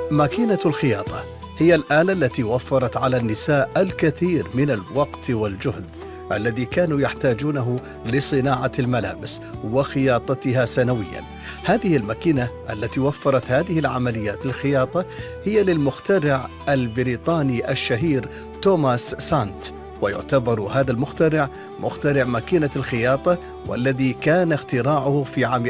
ماكينة الخياطة هي الآلة التي وفرت على النساء الكثير من الوقت والجهد الذي كانوا يحتاجونه لصناعة الملابس وخياطتها سنويا. هذه الماكينة التي وفرت هذه العمليات الخياطة هي للمخترع البريطاني الشهير توماس سانت، ويعتبر هذا المخترع مخترع ماكينة الخياطة، والذي كان اختراعه في عام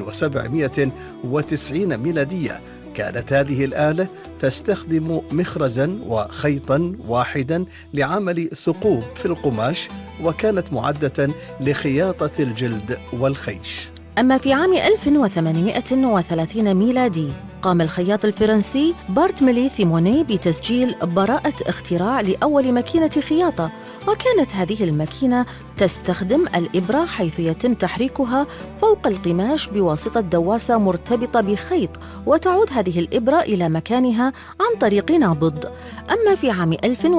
1790 ميلادية. كانت هذه الآلة تستخدم مخرزا وخيطا واحدا لعمل ثقوب في القماش، وكانت معدة لخياطة الجلد والخيش. أما في عام 1830 ميلادي قام الخياط الفرنسي بارتميلي ثيموني بتسجيل براءة اختراع لأول ماكينة خياطة، وكانت هذه الماكينة تستخدم الإبرة، حيث يتم تحريكها فوق القماش بواسطة دواسة مرتبطة بخيط، وتعود هذه الإبرة إلى مكانها عن طريق نابض. أما في عام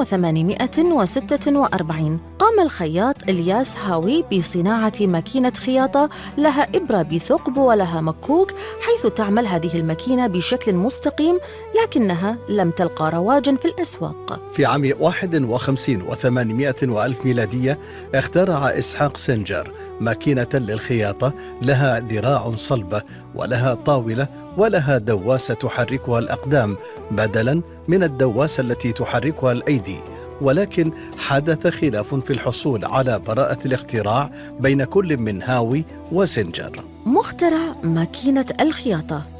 1846 قام الخياط إلياس هاوي بصناعة ماكينة خياطة لها إبرة بثقب ولها مكوك، حيث تعمل هذه الماكينة بشكل مستقيم، لكنها لم تلقى رواجا في الأسواق. في عام 51 و800 وألف ميلادية اخترع إسحاق سنجر ماكينة للخياطة لها ذراع صلبة ولها طاولة ولها دواسة تحركها الأقدام بدلا من الدواسة التي تحركها الأيدي. ولكن حدث خلاف في الحصول على براءة الاختراع بين كل من هاوي وسنجر. مخترع ماكينة الخياطة